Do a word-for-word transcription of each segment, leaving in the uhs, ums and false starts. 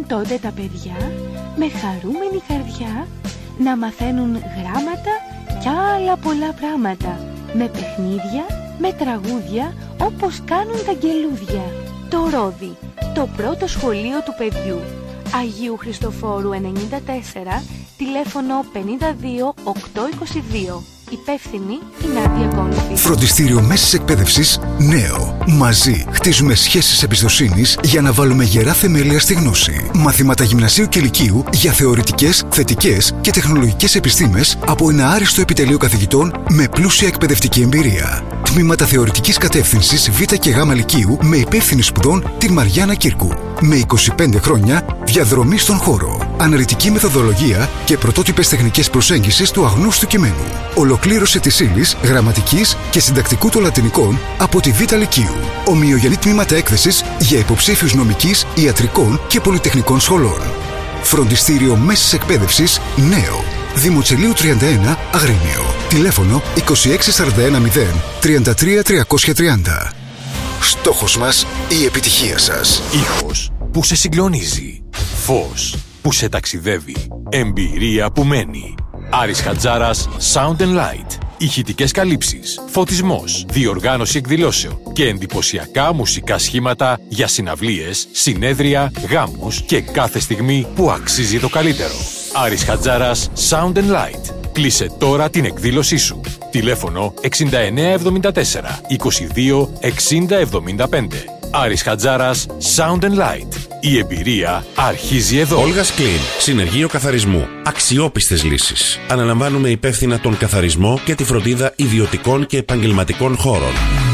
τότε τα παιδιά με χαρούμενη καρδιά να μαθαίνουν γράμματα και άλλα πολλά πράγματα, με παιχνίδια, με τραγούδια, όπως κάνουν τα αγγελούδια. Το Ρόδι, το πρώτο σχολείο του παιδιού. Αγίου Χριστοφόρου ενενήντα τέσσερα, τηλέφωνο πενήντα δύο οκτακόσια είκοσι δύο. Υπεύθυνη η Νάντια Κόλυφη. Φροντιστήριο Μέσης Εκπαίδευσης Νέο. Μαζί χτίζουμε σχέσεις εμπιστοσύνης για να βάλουμε γερά θεμέλια στη γνώση. Μαθήματα γυμνασίου και λυκείου για θεωρητικές, θετικές και τεχνολογικές επιστήμες από ένα άριστο επιτελείο καθηγητών με πλούσια εκπαιδευτική εμπειρία. Τμήματα θεωρητικής κατεύθυνσης Β και Γ λυκείου με υπεύθυνη σπουδών την Μαριάννα Κύρκου. Με είκοσι πέντε χρόνια διαδρομή στον χώρο. Αναλυτική μεθοδολογία και πρωτότυπες τεχνικές προσέγγισης του αγνώστου κειμένου. Ολοκλήρωση της ύλης, γραμματικής και συντακτικού των λατινικών από τη Β Λυκείου. Ομοιογενή τμήματα έκθεσης για υποψήφιους νομικής, ιατρικών και πολυτεχνικών σχολών. Φροντιστήριο Μέσης Εκπαίδευσης Νέο. Δημοτσελείου τριάντα ένα, Αγρίνιο. Τηλέφωνο είκοσι έξι σαράντα ένα μηδέν τριάντα τρία τριακόσια τριάντα. Στόχος μας, η επιτυχία σας. Ήχος που σε συγκλονίζει. Φως που σε ταξιδεύει. Εμπειρία που μένει. Άρης Χατζάρας Sound and Light. Ηχητικές καλύψεις, φωτισμός, διοργάνωση εκδηλώσεων και εντυπωσιακά μουσικά σχήματα για συναυλίες, συνέδρια, γάμους και κάθε στιγμή που αξίζει το καλύτερο. Άρης Χατζάρας Sound and Light. Κλείσε τώρα την εκδήλωσή σου. Τηλέφωνο εξήντα εννέα εβδομήντα τέσσερα είκοσι δύο εξήντα εβδομήντα πέντε. Άρης Χατζάρας Sound and Light. Η εμπειρία αρχίζει εδώ. Όλγας Κλίν. Συνεργείο καθαρισμού. Αξιόπιστες λύσεις. Αναλαμβάνουμε υπεύθυνα τον καθαρισμό και τη φροντίδα ιδιωτικών και επαγγελματικών χώρων.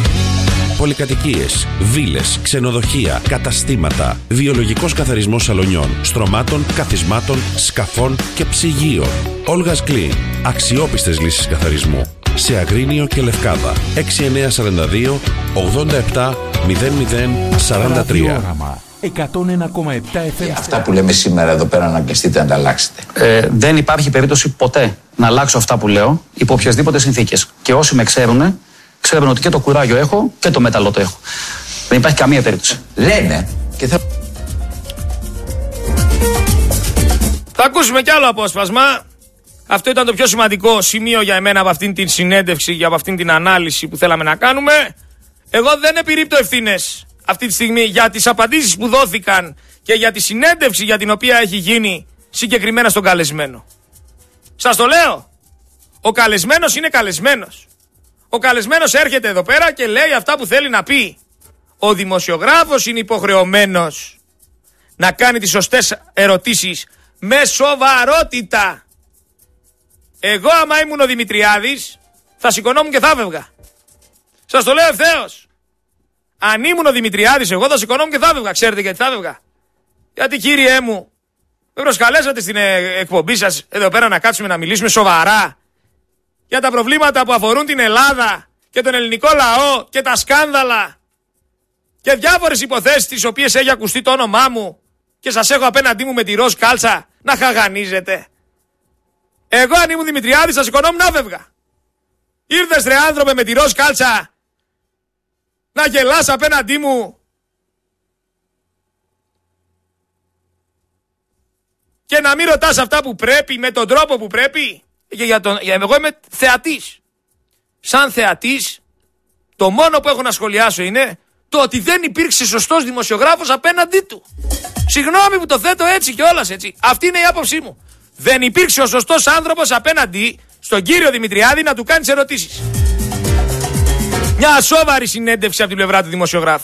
Πολυκατοικίες, βίλες, ξενοδοχεία, καταστήματα. Βιολογικός καθαρισμός σαλονιών, στρωμάτων, καθισμάτων, σκαφών και ψυγείων. Όλγας Κλίν. Αξιόπιστες λύσεις καθαρισμού. Σε Αγρίνιο και Λευκάδα. έξι εννέα σαράντα δύο ογδόντα επτά μηδέν μηδέν σαράντα τρία. εκατόν ένα κόμμα επτά εφ εμ. Αυτά που λέμε σήμερα εδώ πέρα να αναγκαστείτε να τα αλλάξετε. Ε, δεν υπάρχει περίπτωση ποτέ να αλλάξω αυτά που λέω υπό οποιασδήποτε συνθήκες. Και όσοι με ξέρουν, ξέρουν ότι και το κουράγιο έχω και το μέταλλο το έχω. Δεν υπάρχει καμία περίπτωση. Λένε και θα... Θα ακούσουμε κι άλλο απόσπασμα. Αυτό ήταν το πιο σημαντικό σημείο για εμένα από αυτήν την συνέντευξη και από αυτήν την ανάλυση που θέλαμε να κάνουμε. Εγώ δεν επιρρύπτω ευθύνες αυτή τη στιγμή για τις απαντήσεις που δόθηκαν και για τη συνέντευξη για την οποία έχει γίνει συγκεκριμένα στον καλεσμένο. Σας το λέω. Ο καλεσμένος είναι καλεσμένος. Ο καλεσμένος έρχεται εδώ πέρα και λέει αυτά που θέλει να πει. Ο δημοσιογράφος είναι υποχρεωμένος να κάνει τις σωστές ερωτήσεις με σοβαρότητα. Εγώ άμα ήμουν ο Δημητριάδης θα σηκωνόμουν και θα φεύγα. Σας το λέω ευθέως. Αν ήμουν ο Δημητριάδης εγώ θα σηκωνόμουν και θα φεύγα. Ξέρετε γιατί θα φεύγα? Γιατί κύριέ μου με προσκαλέσατε στην εκπομπή σας εδώ πέρα να κάτσουμε να μιλήσουμε σοβαρά για τα προβλήματα που αφορούν την Ελλάδα και τον ελληνικό λαό και τα σκάνδαλα και διάφορες υποθέσεις τις οποίες έχει ακουστεί το όνομά μου και σας έχω απέναντί μου με τη ροζ κάλτσα να χαγανίζετε. Εγώ αν ήμουν Δημητριάδης θα σηκωνόμουν να φεύγα. Ήρθες ρε άνθρωπε με τη ροζ κάλτσα να γελάς απέναντί μου και να μην ρωτάς αυτά που πρέπει με τον τρόπο που πρέπει. Και για τον, για, εγώ είμαι θεατής. Σαν θεατής το μόνο που έχω να σχολιάσω είναι το ότι δεν υπήρξε σωστός δημοσιογράφος απέναντί του. Συγγνώμη που το θέτω έτσι και όλας έτσι. Αυτή είναι η άποψή μου. Δεν υπήρξε ο σωστός άνθρωπος απέναντι στον κύριο Δημητριάδη να του κάνει ερωτήσεις. Μια σοβαρή συνέντευξη από την πλευρά του δημοσιογράφου.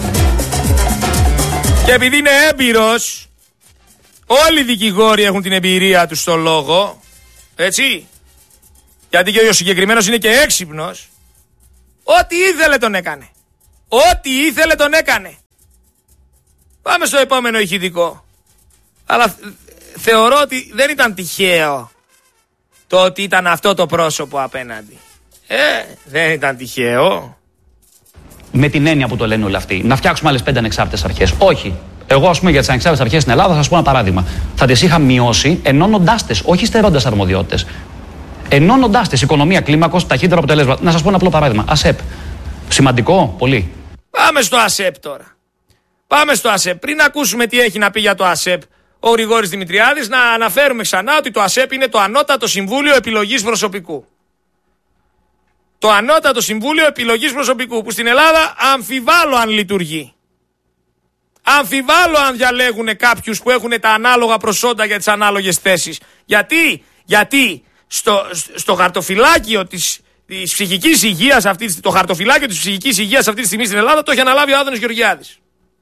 Και επειδή είναι έμπειρος, όλοι οι δικηγόροι έχουν την εμπειρία τους στο λόγο, έτσι, γιατί και ο συγκεκριμένος είναι και έξυπνος, ό,τι ήθελε τον έκανε. Ό,τι ήθελε τον έκανε. Πάμε στο επόμενο ηχητικό. Αλλά θεωρώ ότι δεν ήταν τυχαίο το ότι ήταν αυτό το πρόσωπο απέναντι. Ε, δεν ήταν τυχαίο. Με την έννοια που το λένε όλοι αυτοί, να φτιάξουμε άλλες πέντε ανεξάρτητες αρχές. Όχι. Εγώ, ας πούμε, για τις ανεξάρτητες αρχές στην Ελλάδα θα σας πω ένα παράδειγμα. Θα τις είχα μειώσει ενώνοντάς τις, όχι στερώντας αρμοδιότητες. Ενώνοντάς τις, οικονομία κλίμακος, ταχύτερο αποτέλεσμα. Να σας πω ένα απλό παράδειγμα. ΑΣΕΠ. Σημαντικό, πολύ. Πάμε στο ΑΣΕΠ τώρα. Πάμε στο ΑΣΕΠ. Πριν ακούσουμε τι έχει να πει για το ΑΣΕΠ ο Γρηγόρης Δημητριάδης, να αναφέρουμε ξανά ότι το ΑΣΕΠ είναι το Ανώτατο Συμβούλιο Επιλογής Προσωπικού. Το Ανώτατο Συμβούλιο Επιλογής Προσωπικού, που στην Ελλάδα αμφιβάλλω αν λειτουργεί. Αμφιβάλλω αν διαλέγουν κάποιους που έχουν τα ανάλογα προσόντα για τις ανάλογες θέσεις. Γιατί, γιατί στο, στο χαρτοφυλάκιο της, της ψυχικής υγείας, αυτή, το χαρτοφυλάκιο της ψυχικής υγείας αυτή τη στιγμή στην Ελλάδα το έχει αναλάβει ο Άδωνης Γεωργιάδης.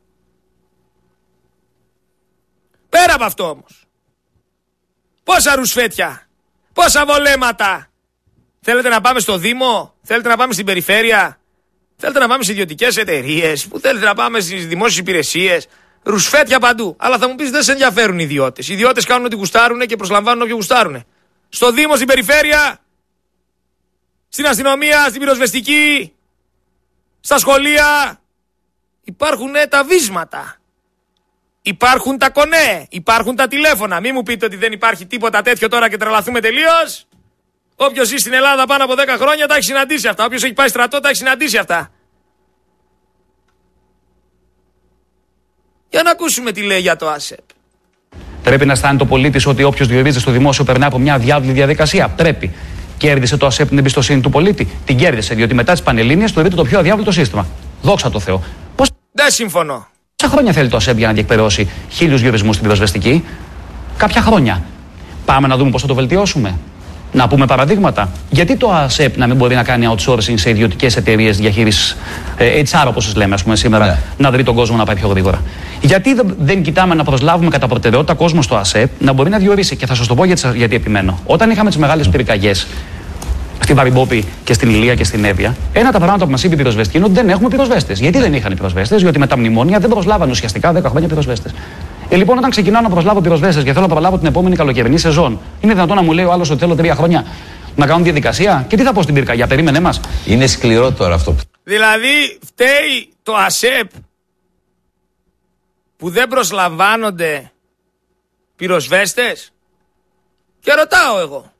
Πέρα από αυτό όμως, πόσα ρουσφέτια, πόσα βολέματα. Θέλετε να πάμε στο Δήμο, θέλετε να πάμε στην περιφέρεια, θέλετε να πάμε σε ιδιωτικές εταιρείες, που θέλετε να πάμε στις δημόσιες υπηρεσίες. Ρουσφέτια παντού. Αλλά θα μου πεις, δεν σε ενδιαφέρουν οι ιδιώτες. Οι ιδιώτες κάνουν ό,τι γουστάρουν και προσλαμβάνουν όποιο γουστάρουν. Στο Δήμο, στην περιφέρεια, στην αστυνομία, στην πυροσβεστική, στα σχολεία. Υπάρχουν τα βίσματα. Υπάρχουν τα κονέ. Υπάρχουν τα τηλέφωνα. Μην μου πείτε ότι δεν υπάρχει τίποτα τέτοιο τώρα και τρελαθούμε τελείως. Όποιος ζει στην Ελλάδα πάνω από δέκα χρόνια τα έχει συναντήσει αυτά. Όποιος έχει πάει στρατό τα έχει συναντήσει αυτά. Για να ακούσουμε τι λέει για το ΑΣΕΠ. Πρέπει να αισθάνεται ο πολίτης ότι όποιος διορίζεται στο δημόσιο περνά από μια αδιάβλη διαδικασία. Πρέπει. Κέρδισε το ΑΣΕΠ την εμπιστοσύνη του πολίτη. Την κέρδισε, διότι μετά τις Πανελλήνιες θεωρείται το πιο αδιάβλητο σύστημα. Δόξα τω Θεώ. Πώς... Δεν συμφωνώ. Πόσα χρόνια θέλει το ΑΣΕΠ για να διεκπαιρεώσει χίλιους διορισμούς στην πυροσβεστική? Κάποια χρόνια. Πάμε να δούμε πώς θα το βελτιώσουμε. Να πούμε παραδείγματα. Γιατί το ΑΣΕΠ να μην μπορεί να κάνει outsourcing σε ιδιωτικές εταιρείες διαχείρισης, έιτς αρ όπως τις λέμε, ας πούμε, σήμερα, ναι. Να βρει τον κόσμο να πάει πιο γρήγορα. Γιατί δεν, δεν κοιτάμε να προσλάβουμε κατά προτεραιότητα κόσμο στο ΑΣΕΠ να μπορεί να διορίσει? Και θα σας το πω γιατί, γιατί επιμένω. Όταν είχαμε τις μεγάλες πυρκαγιές στην Βαρυμπόπη και στην Ηλία και στην Εύβοια, ένα από τα πράγματα που μας είπε η πυροσβεστική είναι ότι δεν έχουμε πυροσβέστες. Γιατί δεν είχαν πυροσβέστες? Διότι με τα μνημόνια δεν προσλάβαν ουσιαστικά δέκα χρόνια πυροσβέστες. Ε, λοιπόν, όταν ξεκινάω να προσλάβω πυροσβέστες και θέλω να προλάβω την επόμενη καλοκαιρινή σεζόν, είναι δυνατόν να μου λέει ο άλλος ότι θέλω τρία χρόνια να κάνω διαδικασία? Και τι θα πω στην πυρκαγιά? Περίμενε μας. Είναι σκληρό τώρα αυτό. Δηλαδή, φταίει το ΑΣΕΠ που δεν προσλαμβάνονται πυροσβέστες? Και ρωτάω εγώ.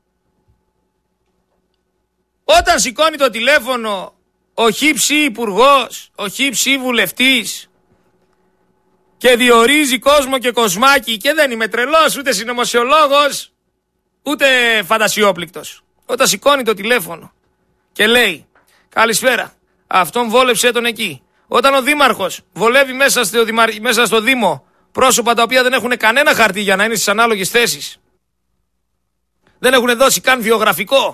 Όταν σηκώνει το τηλέφωνο ο χύψη υπουργός, ο χύψη βουλευτής και διορίζει κόσμο και κοσμάκι, και δεν είμαι τρελός, ούτε συνωμοσιολόγος, ούτε φαντασιόπληκτος. Όταν σηκώνει το τηλέφωνο και λέει καλησπέρα, αυτόν βόλεψε τον εκεί. Όταν ο δήμαρχος βολεύει μέσα στο, μέσα στο Δήμο πρόσωπα τα οποία δεν έχουν κανένα χαρτί για να είναι στις ανάλογες θέσεις, δεν έχουν δώσει καν βιογραφικό,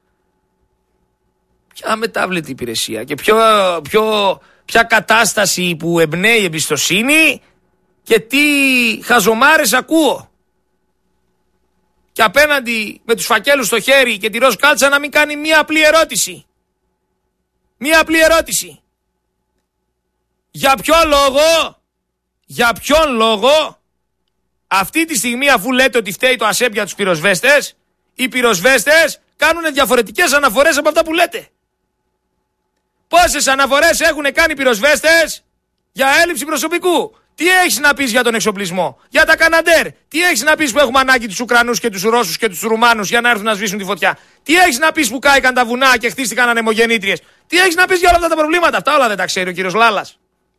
ποια μετάβλητη υπηρεσία και ποιο, ποιο, ποια κατάσταση που εμπνέει εμπιστοσύνη και τι χαζομάρες ακούω. Και απέναντι με τους φακέλους στο χέρι και τη ροζ κάλτσα να μην κάνει μία απλή ερώτηση. Μία απλή ερώτηση. Για ποιο λόγο, για ποιον λόγο αυτή τη στιγμή, αφού λέτε ότι φταίει το ΑΣΕΠ για τους πυροσβέστες, οι πυροσβέστες κάνουν διαφορετικές αναφορές από αυτά που λέτε? Πόσες αναφορές έχουν κάνει οι πυροσβέστες για έλλειψη προσωπικού? Τι έχεις να πεις για τον εξοπλισμό, για τα Καναντέρ? Τι έχεις να πεις που έχουμε ανάγκη τους Ουκρανούς και τους Ρώσους και τους Ρουμάνους για να έρθουν να σβήσουν τη φωτιά? Τι έχεις να πεις που κάηκαν τα βουνά και χτίστηκαν ανεμογεννήτριες? Τι έχεις να πεις για όλα αυτά τα προβλήματα? Αυτά όλα δεν τα ξέρει ο κύριος Λάλας.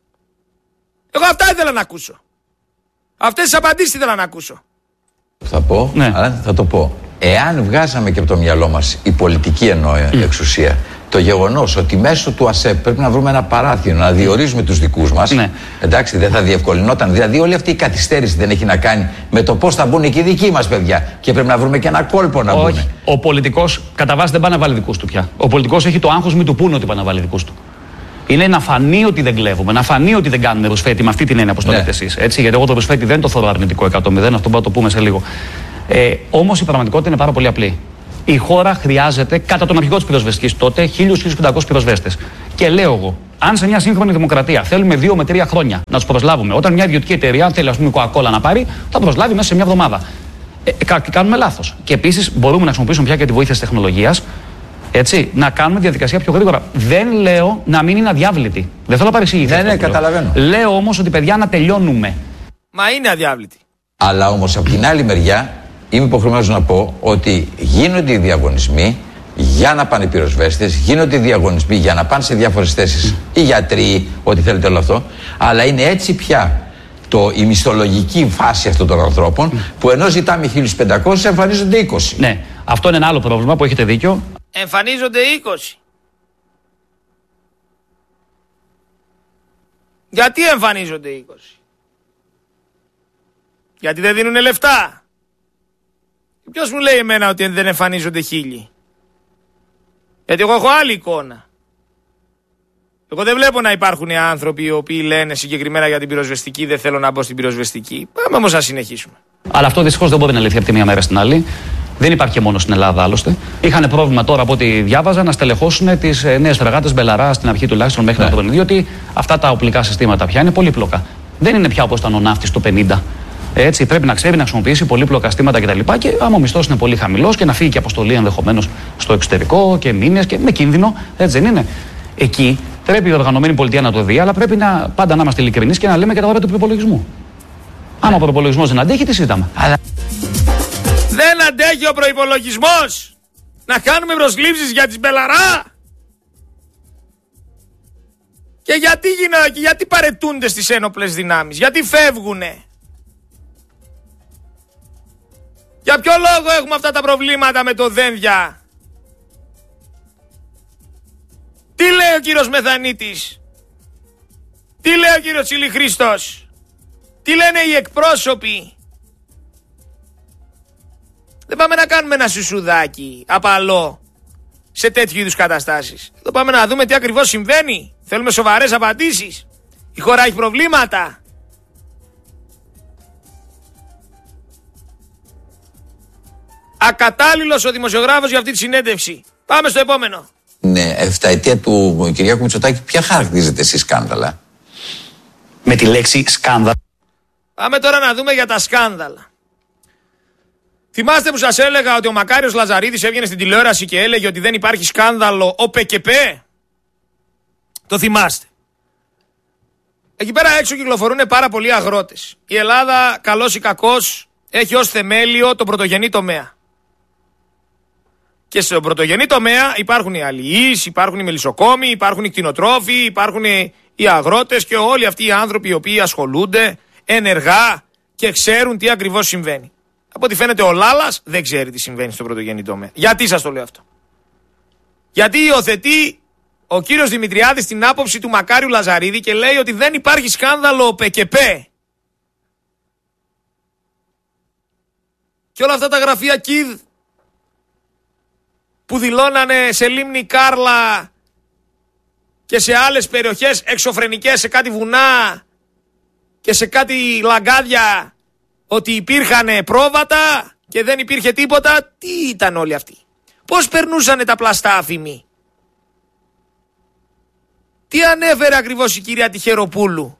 Εγώ αυτά ήθελα να ακούσω. Αυτές τις απαντήσεις ήθελα να ακούσω. Θα πω, ναι. αλλά θα το πω. Εάν βγάζαμε και από το μυαλό μας η πολιτική εννοώ mm. εξουσία, το γεγονός ότι μέσω του ΑΣΕΠ πρέπει να βρούμε ένα παράθυρο να διορίζουμε τους δικούς μας, ναι. εντάξει, δεν θα διευκολυνόταν. Δηλαδή, όλη αυτή η καθυστέρηση δεν έχει να κάνει με το πώς θα μπουν και οι δικοί μας παιδιά. Και πρέπει να βρούμε και ένα κόλπο να μπουν. Ο πολιτικός κατά βάση δεν πάει να βάλει δικούς του πια. Ο πολιτικός έχει το άγχος μην του πούνε ότι πάει να βάλει δικούς του. Είναι να φανεί ότι δεν κλέβουμε, να φανεί ότι δεν κάνουμε ρουσφέτη με αυτή την έννοια, όπως το λέτε εσείς. Γιατί εγώ το ρουσφέτη δεν το θεωρώ αρνητικό εκατό μηδέν, αυτό μπορούμε να το πούμε σε λίγο. Ε, όμως η πραγματικότητα είναι πάρα πολύ απλή. Η χώρα χρειάζεται, κατά τον αρχηγό της πυροσβεστικής τότε, χίλιους με χίλιους πεντακόσιους πυροσβέστες. Και λέω εγώ, αν σε μια σύγχρονη δημοκρατία θέλουμε δύο με τρία χρόνια να τους προσλάβουμε, όταν μια ιδιωτική εταιρεία θέλει, ας πούμε, Coca-Cola να πάρει, θα προσλάβει μέσα σε μια εβδομάδα. Ε, κάνουμε λάθος. Και επίσης μπορούμε να χρησιμοποιήσουμε πια και τη βοήθεια της τεχνολογίας. Έτσι, να κάνουμε διαδικασία πιο γρήγορα. Δεν λέω να μην είναι αδιάβλητη. Δεν θέλω να παρεξηγηθώ. Ναι, ναι, καταλαβαίνω. Λέω όμως ότι, παιδιά, να τελειώνουμε. Μα είναι αδιάβλητη. Αλλά όμως από την άλλη μεριά είμαι υποχρεωμένος να πω ότι γίνονται οι διαγωνισμοί για να πάνε οι πυροσβέστες, γίνονται διαγωνισμοί για να πάνε σε διάφορες θέσεις οι γιατροί, ό,τι θέλετε όλο αυτό. Αλλά είναι έτσι πια το, η μισθολογική φάση αυτών των ανθρώπων που ενώ ζητάμε χίλια πεντακόσια εμφανίζονται είκοσι. Ναι, αυτό είναι ένα άλλο πρόβλημα που έχετε δίκιο. Εμφανίζονται είκοσι. Γιατί εμφανίζονται είκοσι? Γιατί δεν δίνουνε λεφτά. Ποιος μου λέει εμένα ότι δεν εμφανίζονται χίλιοι? Γιατί εγώ έχω άλλη εικόνα. Εγώ δεν βλέπω να υπάρχουν άνθρωποι οι οποίοι λένε συγκεκριμένα για την πυροσβεστική, δεν θέλω να μπω στην πυροσβεστική. Πάμε όμως να συνεχίσουμε. Αλλά αυτό δυστυχώς δεν μπορεί να λυθεί από τη μία μέρα στην άλλη. Δεν υπάρχει και μόνο στην Ελλάδα άλλωστε. Είχαν πρόβλημα τώρα από ό,τι διάβαζα να στελεχώσουν τις νέες φρεγάτες Μπελαρά στην αρχή τουλάχιστον μέχρι ναι. το πενήντα, διότι αυτά τα οπλικά συστήματα πια είναι πολύπλοκα. Δεν είναι πια όπως ήταν ο ναύτης το πενήντα. Έτσι, πρέπει να ξέρει να χρησιμοποιήσει πολύπλοκα στήματα κτλ. Και, και άμα ο μισθός είναι πολύ χαμηλός και να φύγει και αποστολή ενδεχομένως στο εξωτερικό και μήνες και με κίνδυνο, έτσι δεν είναι? Εκεί πρέπει η οργανωμένη πολιτεία να το δει, αλλά πρέπει να, πάντα να είμαστε ειλικρινείς και να λέμε και τα όρια του προϋπολογισμού. Αν ο προϋπολογισμός δεν αντέχει, τι συζητάμε? Αλλά... Δεν αντέχει ο προϋπολογισμός να κάνουμε προσλήψεις για τις Μπελαρά. Και γιατί, γίνα, γιατί παρετούνται στις ένοπλες δυνάμεις? Γιατί φεύγουνε? Για ποιο λόγο έχουμε αυτά τα προβλήματα με το Δένδια? Τι λέει ο κύριος Μεθανίτης? Τι λέει ο κύριος Τσιλιχρίστος? Τι λένε οι εκπρόσωποι? Δεν πάμε να κάνουμε ένα σουσουδάκι απαλό σε τέτοιου είδους καταστάσεις. Εδώ πάμε να δούμε τι ακριβώς συμβαίνει. Θέλουμε σοβαρές απαντήσεις. Η χώρα έχει προβλήματα. Ακατάλληλος ο δημοσιογράφος για αυτή τη συνέντευξη. Πάμε στο επόμενο. Ναι, εφταετία του Κυριάκου Μητσοτάκη, ποια χαρακτηρίζεται εσύ σκάνδαλα? Με τη λέξη σκάνδαλα. Πάμε τώρα να δούμε για τα σκάνδαλα. Θυμάστε που σας έλεγα ότι ο Μακάριος Λαζαρίδης έβγαινε στην τηλεόραση και έλεγε ότι δεν υπάρχει σκάνδαλο ο ΠΚΠ? Το θυμάστε? Εκεί πέρα έξω κυκλοφορούν πάρα πολλοί αγρότες. Η Ελλάδα, καλός ή κακός, έχει ως θεμέλιο τον πρωτογενή τομέα. Και στον πρωτογενή τομέα υπάρχουν οι αλληλείς, υπάρχουν οι μελισσοκόμοι, υπάρχουν οι κτηνοτρόφοι, υπάρχουν οι αγρότες και όλοι αυτοί οι άνθρωποι οι οποίοι ασχολούνται ενεργά και ξέρουν τι ακριβώς συμβαίνει. Από ό,τι φαίνεται ο Λάλας δεν ξέρει τι συμβαίνει στον πρωτογενή τομέα. Γιατί σας το λέω αυτό? Γιατί υιοθετεί ο κύριος Δημητριάδης την άποψη του Μακάριου Λαζαρίδη και λέει ότι δεν υπάρχει σκάνδαλο ΠΚΠ. Και όλα αυτά τα γραφεία ΚΙΔ που δηλώνανε σε Λίμνη Κάρλα και σε άλλες περιοχές εξωφρενικές, σε κάτι βουνά και σε κάτι λαγκάδια, ότι υπήρχαν πρόβατα και δεν υπήρχε τίποτα. Τι ήταν όλοι αυτοί? Πώς περνούσανε τα πλαστά αφημί? Τι ανέφερε ακριβώς η κυρία Τιχεροπούλου?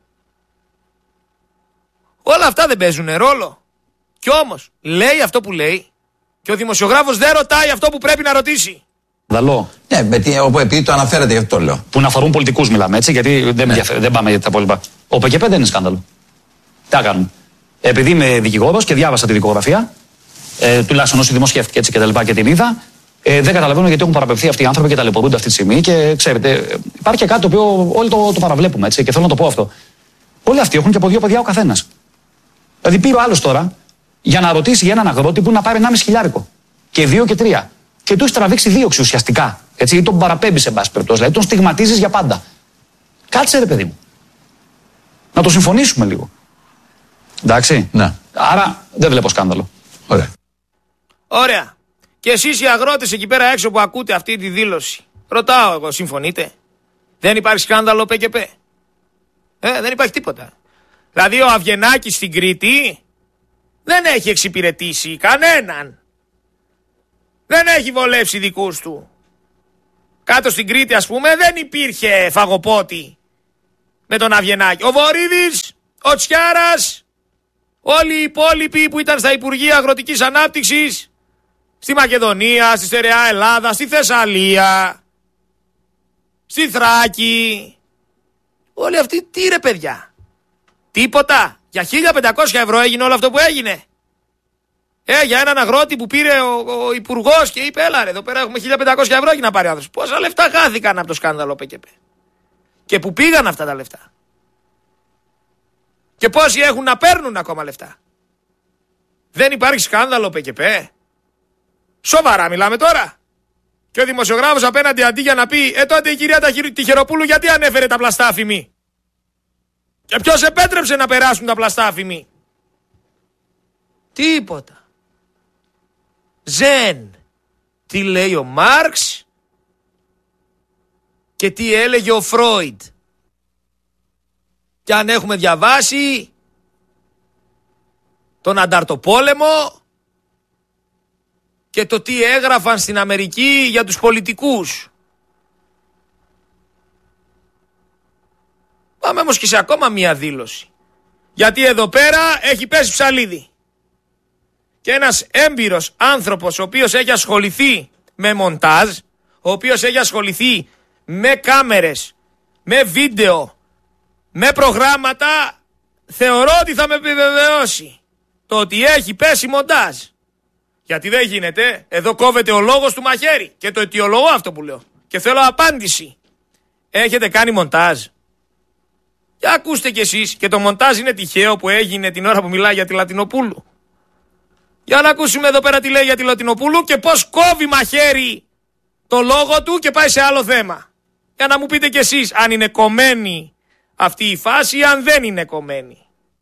Όλα αυτά δεν παίζουν ρόλο. Κι όμως λέει αυτό που λέει και ο δημοσιογράφος δεν ρωτάει αυτό που πρέπει να ρωτήσει. Δαλό. Ναι, επειδή το αναφέρατε, γι' αυτό το λέω. Που να αφορούν πολιτικούς μιλάμε, έτσι, γιατί δεν, ναι. δεν πάμε για τα υπόλοιπα. Ο ΠΚΠ δεν είναι σκάνδαλο. Τι κάνουμε? Επειδή είμαι δικηγόρος και διάβασα τη δικογραφία, ε, τουλάχιστον όσοι δημοσιεύτηκε έτσι και τα λοιπά και την είδα, ε, δεν καταλαβαίνω γιατί έχουν παραπευθεί αυτοί οι άνθρωποι και ταλαιπωρούνται αυτή τη στιγμή. Και ξέρετε, υπάρχει και κάτι το οποίο όλοι το, το παραβλέπουμε, έτσι, και θέλω να το πω αυτό. Όλοι αυτοί έχουν και από δύο παιδιά ο καθένας. Δηλαδή πήρε ο άλλος τώρα για να ρωτήσει για έναν αγρότη που να πάρει ενάμιση χιλιάρικο. Και δύο και τρία. Και του έχει τραβήξει δίωξη ουσιαστικά. Έτσι, ή τον παραπέμπει σε μπάση περιπτώσει. Δηλαδή τον στιγματίζει για πάντα. Κάτσε ρε παιδί μου. Να το συμφωνήσουμε λίγο. Εντάξει. Ναι. Άρα δεν βλέπω σκάνδαλο. Ωραία. Ωραία. Και εσείς οι αγρότες εκεί πέρα έξω που ακούτε αυτή τη δήλωση, ρωτάω εγώ, συμφωνείτε? Δεν υπάρχει σκάνδαλο ΠΚΠ? Ε, δεν υπάρχει τίποτα. Δηλαδή ο Αυγενάκης στην Κρήτη δεν έχει εξυπηρετήσει κανέναν. Δεν έχει βολεύσει δικούς του. Κάτω στην Κρήτη, ας πούμε, δεν υπήρχε φαγοπότη με τον Αυγενάκη. Ο Βορύδης, ο Τσιάρας, όλοι οι υπόλοιποι που ήταν στα Υπουργεία Αγροτικής Ανάπτυξης, στη Μακεδονία, στη Στερεά Ελλάδα, στη Θεσσαλία, στη Θράκη. Όλοι αυτοί τι ρε παιδιά? Τίποτα. Για χίλια πεντακόσια ευρώ έγινε όλο αυτό που έγινε. Ε, για έναν αγρότη που πήρε ο, ο υπουργός και είπε: έλα ρε, εδώ πέρα έχουμε χίλια πεντακόσια ευρώ για να πάρει ο άνθρωπος. Πόσα λεφτά χάθηκαν από το σκάνδαλο ΠΚΠ. Και που πήγαν αυτά τα λεφτά. Και πόσοι έχουν να παίρνουν ακόμα λεφτά. Δεν υπάρχει σκάνδαλο ΠΚΠ. Σοβαρά μιλάμε τώρα. Και ο δημοσιογράφος απέναντι αντί για να πει: Ε, τότε η κυρία Τυχεροπούλου γιατί ανέφερε τα πλαστά αφημί. Και ποιος επέτρεψε να περάσουν τα πλαστά αφημί. Τίποτα. Ζεν. Τι λέει ο Μάρξ και τι έλεγε ο Φρόιντ. Και αν έχουμε διαβάσει τον Ανταρτοπόλεμο και το τι έγραφαν στην Αμερική για τους πολιτικούς. Πάμε όμως και σε ακόμα μία δήλωση. Γιατί εδώ πέρα έχει πέσει ψαλίδι. Και ένας έμπειρος άνθρωπος ο οποίος έχει ασχοληθεί με μοντάζ, ο οποίος έχει ασχοληθεί με κάμερες, με βίντεο, με προγράμματα, θεωρώ ότι θα με επιβεβαιώσει το ότι έχει πέσει μοντάζ. Γιατί δεν γίνεται, εδώ κόβεται ο λόγος του μαχαίρι και το αιτιολογώ αυτό που λέω. Και θέλω απάντηση. Έχετε κάνει μοντάζ? Για ακούστε κι εσείς, και το μοντάζ είναι τυχαίο που έγινε την ώρα που μιλάει για τη Λατινοπούλου. Για να ακούσουμε εδώ πέρα τι λέει για τη Λατινοπούλου και πώς κόβει μαχαίρι το λόγο του και πάει σε άλλο θέμα. Για να μου πείτε κι εσείς αν είναι κομμένη αυτή η φάση ή αν δεν είναι κομμένη.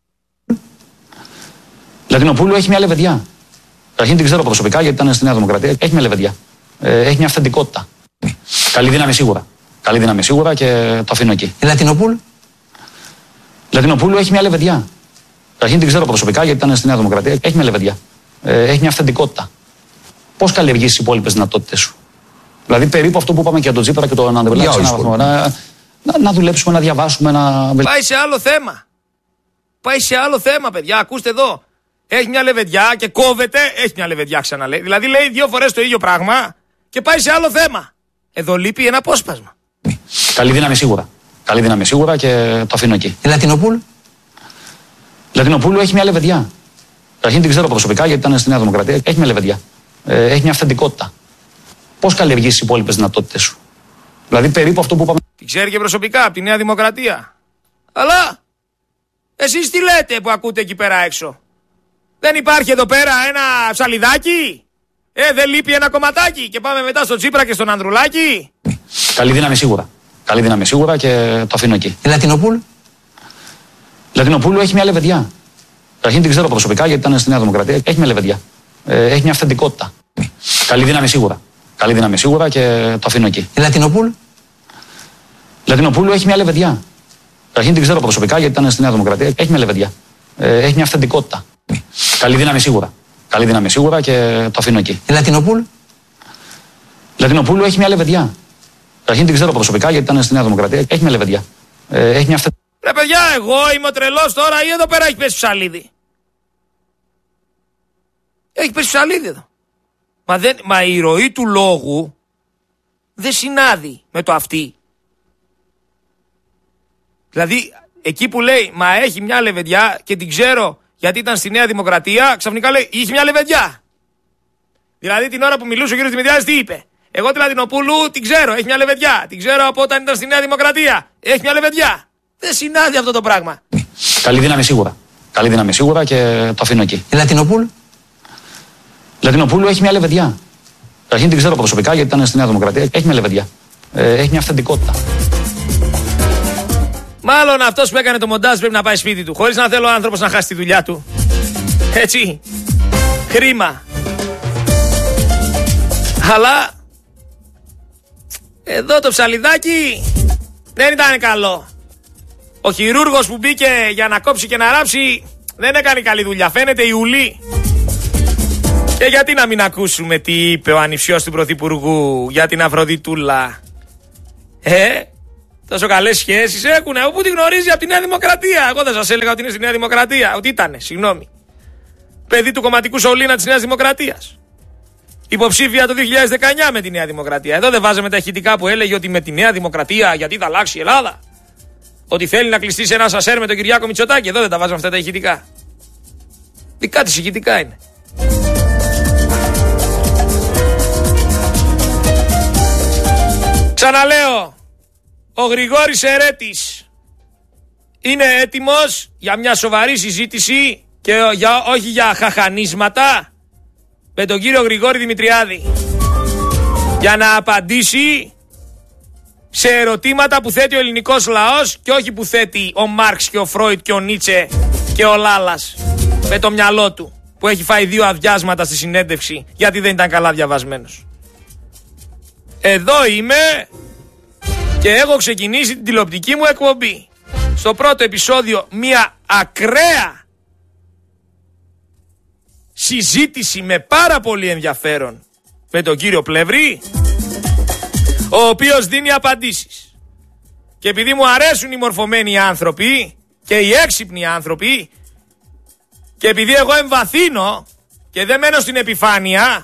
Λατινοπούλου έχει μια λεβεδιά. Καταρχήν την ξέρω προσωπικά γιατί ήταν στη Νέα Δημοκρατία. Έχει μια λεβεδιά. Ε, έχει μια αυθεντικότητα. Καλή δύναμη σίγουρα. Καλή δύναμη σίγουρα και το αφήνω εκεί. Η Λατινοπούλου. Λατινοπούλου έχει μια λεβεδιά. Καταρχήν την ξέρω προσωπικά γιατί ήταν στη Νέα Δημοκρατία. Έχει μια λεβεδιά. Ε, έχει μια αυθεντικότητα. Πώς καλλιεργείς τις υπόλοιπες δυνατότητες σου. Δηλαδή περίπου αυτό που είπαμε και για τον Τσίπρα και τον Αντεβελάκη σε έναν βαθμό. Να, να, να δουλέψουμε, να διαβάσουμε, να. Πάει σε άλλο θέμα. Πάει σε άλλο θέμα, παιδιά. Ακούστε εδώ. Έχει μια λεβεδιά και κόβεται. Έχει μια λεβεδιά, ξαναλέει. Δηλαδή λέει δύο φορές το ίδιο πράγμα και πάει σε άλλο θέμα. Εδώ λείπει ένα απόσπασμα. Καλή δύναμη σίγουρα. Καλή δύναμη σίγουρα και το αφήνω εκεί. Η Λατινοπούλου. Λατινοπούλου έχει μια λεβεδιά. Καταρχήν την ξέρω προσωπικά γιατί ήταν στη Νέα Δημοκρατία. Έχει μια λεβεδιά. Ε, έχει μια αυθεντικότητα. Πώς καλλιεργείς τις υπόλοιπες δυνατότητες σου. Δηλαδή περίπου αυτό που είπαμε. Την ξέρει και προσωπικά από τη Νέα Δημοκρατία. Αλλά εσείς τι λέτε που ακούτε εκεί πέρα έξω. Δεν υπάρχει εδώ πέρα ένα ψαλιδάκι. Ε, δεν λείπει ένα κομματάκι. Και πάμε μετά στον Τσίπρα και στον Ανδρουλάκη. Καλή δύναμη σίγουρα. Καλή δύναμη σίγουρα και το αφήνω εκεί. Η Λατινοπούλου. Λατινοπούλου έχει μια λεβεδιά. Καταρχήν την ξέρω προσωπικά γιατί ήταν στη Νέα Δημοκρατία. Έχει μια λεβεδιά. Ε, έχει μια αυθεντικότητα. Καλή δύναμη σίγουρα. Καλή δύναμη σίγουρα και το αφήνω εκεί. Η Λατινοπούλου. Λατινοπούλου έχει μια λεβεδιά. Καταρχήν την ξέρω προσωπικά γιατί ήταν στη Νέα Δημοκρατία. Έχει μια λεβεδιά. Ε, έχει μια αυθεντικότητα. Καλή δύναμη σίγουρα. Καλή δύναμη σίγουρα και το αφήνω εκεί. Η Λατινοπούλου. Λατινοπούλου έχει μια λεβεδιά. Καταρχήν την ξέρω προσωπικά γιατί ήταν στη Νέα Δημοκρατία. Έχει μια λεβεδιά. Ε, έχει μια αυθεντικότητα. Ρε παιδιά, εγώ είμαι ο τρελός τώρα ή εδώ πέρα έχει πέσει ψαλίδι. Έχει πέσει ψαλίδι εδώ. Μα, δεν, μα η ροή του λόγου δεν συνάδει με το αυτή. Δηλαδή, εκεί που λέει, μα έχει μια λεβεδιά και την ξέρω γιατί ήταν στη Νέα Δημοκρατία, ξαφνικά λέει, είχε μια λεβεδιά. Δηλαδή, την ώρα που μιλούσε ο κύριος Δημητριάδης, τι είπε. Εγώ τη Λατινοπούλου την ξέρω, έχει μια λεβεδιά. Την ξέρω από όταν ήταν στη Νέα Δημοκρατία. Έχει μια λεβεδιά. Δεν συνάδει αυτό το πράγμα. Καλή δύναμη σίγουρα. Καλή δύναμη σίγουρα και το αφήνω εκεί. Η Λατινοπούλου. Λατινοπούλου έχει μια λεβεδιά. Καταρχήν την ξέρω προσωπικά γιατί ήταν στη Νέα Δημοκρατία. Έχει μια λεβεδιά. Ε, έχει μια αυθεντικότητα. Μάλλον αυτός που έκανε το μοντάζ πρέπει να πάει σπίτι του. Χωρίς να θέλω ο άνθρωπος να χάσει τη δουλειά του. Έτσι. Κρίμα. Αλλά εδώ το ψαλιδάκι δεν ήταν καλό. Ο χειρούργος που μπήκε για να κόψει και να ράψει δεν έκανε καλή δουλειά. Φαίνεται η ουλή. Και γιατί να μην ακούσουμε τι είπε ο ανιψιός του Πρωθυπουργού για την Αφροδιτούλα. Ε, τόσο καλές σχέσεις έχουνε. Όπου τη γνωρίζει από τη Νέα Δημοκρατία. Εγώ δεν σας έλεγα ότι είναι στη Νέα Δημοκρατία. Ότι ήτανε, συγγνώμη. Παιδί του κομματικού σωλήνα της Νέας Δημοκρατίας. Υποψήφια το δύο χιλιάδες δεκαεννιά με τη Νέα Δημοκρατία. Εδώ δεν βάζαμε τα ηχητικά που έλεγε ότι με τη Νέα Δημοκρατία γιατί θα αλλάξει η Ελλάδα. Ότι θέλει να κλειστεί σε ένα σασέρ με τον Κυριάκο Μητσοτάκη. Εδώ δεν τα βάζαμε αυτά τα ηχητικά. Δικά της ηχητικά είναι. Ξαναλέω, ο Γρηγόρης Ερέτης είναι έτοιμος για μια σοβαρή συζήτηση και για, όχι για χαχανίσματα με τον κύριο Γρηγόρη Δημητριάδη, για να απαντήσει σε ερωτήματα που θέτει ο ελληνικός λαός και όχι που θέτει ο Μάρξ και ο Φρόιτ και ο Νίτσε και ο Λάλας με το μυαλό του, που έχει φάει δύο αδειάσματα στη συνέντευξη γιατί δεν ήταν καλά διαβασμένος. Εδώ είμαι και έχω ξεκινήσει την τηλεοπτική μου εκπομπή. Στο πρώτο επεισόδιο μια ακραία συζήτηση με πάρα πολύ ενδιαφέρον με τον κύριο Πλεύρη, ο οποίος δίνει απαντήσεις. Και επειδή μου αρέσουν οι μορφωμένοι άνθρωποι και οι έξυπνοι άνθρωποι, και επειδή εγώ εμβαθύνω και δεν μένω στην επιφάνεια,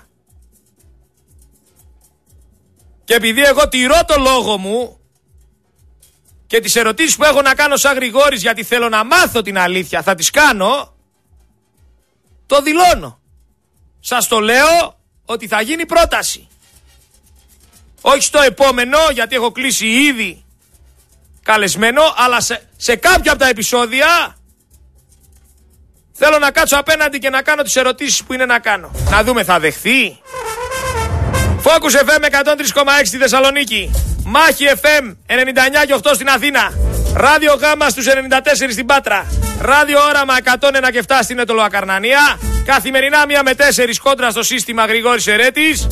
και επειδή εγώ τηρώ το λόγο μου και τις ερωτήσεις που έχω να κάνω σαν Γρηγόρης, γιατί θέλω να μάθω την αλήθεια, θα τις κάνω, το δηλώνω. Σας το λέω ότι θα γίνει πρόταση. Όχι στο επόμενο, γιατί έχω κλείσει ήδη καλεσμένο, αλλά σε, σε κάποια από τα επεισόδια θέλω να κάτσω απέναντι και να κάνω τις ερωτήσεις που είναι να κάνω. Να δούμε, θα δεχθεί. Focus εφ εμ εκατόν τρία κόμμα έξι στη Θεσσαλονίκη, Μάχη εφ εμ ενενήντα εννιά κόμμα οκτώ στην Αθήνα, Ράδιο Γάμα στους ενενήντα τέσσερα στην Πάτρα, Ράδιο Όραμα εκατόν ένα κόμμα επτά στην Ετωλοακαρνανία. Καθημερινά μία με τέσσερις κόντρα στο σύστημα Γρηγόρης Ερέτης.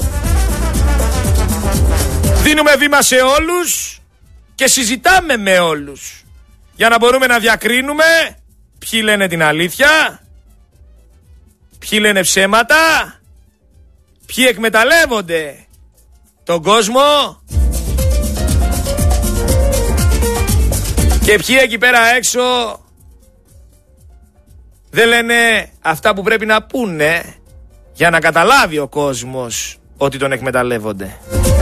Δίνουμε βήμα σε όλους και συζητάμε με όλους για να μπορούμε να διακρίνουμε ποιοι λένε την αλήθεια, ποιοι λένε ψέματα, ποιοι εκμεταλλεύονται τον κόσμο και ποιοι εκεί πέρα έξω δεν λένε αυτά που πρέπει να πούνε για να καταλάβει ο κόσμος ότι τον εκμεταλλεύονται.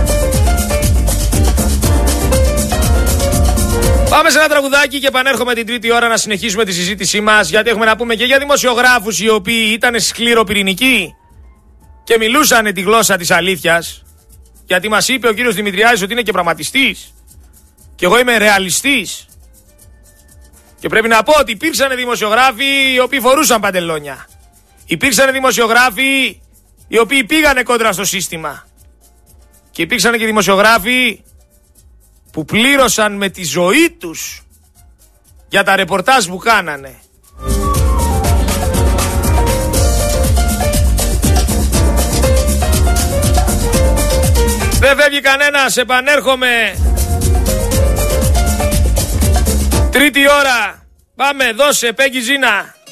Πάμε σε ένα τραγουδάκι και επανέρχομαι την τρίτη ώρα να συνεχίσουμε τη συζήτησή μας, γιατί έχουμε να πούμε και για δημοσιογράφους οι οποίοι ήταν σκληροπυρηνικοί και μιλούσαν τη γλώσσα της αλήθειας, γιατί μας είπε ο κύριος Δημητριάδης ότι είναι και πραγματιστής και εγώ είμαι ρεαλιστής. Και πρέπει να πω ότι υπήρξαν δημοσιογράφοι οι οποίοι φορούσαν παντελόνια. Υπήρξαν δημοσιογράφοι οι οποίοι πήγανε κόντρα στο σύστημα. Και υπήρξαν και δημοσιογράφοι που πλήρωσαν με τη ζωή τους για τα ρεπορτάζ που κάνανε. Δεν φεύγει κανένας, επανέρχομαι. Τρίτη ώρα. Πάμε, δώσε, Πέγγι Ζήνα.